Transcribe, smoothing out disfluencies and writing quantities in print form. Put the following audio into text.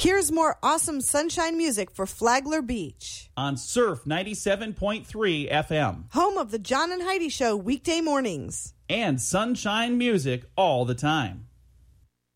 Here's more awesome sunshine music for Flagler Beach. On Surf 97.3 FM. Home of the John and Heidi Show weekday mornings. And sunshine music all the time.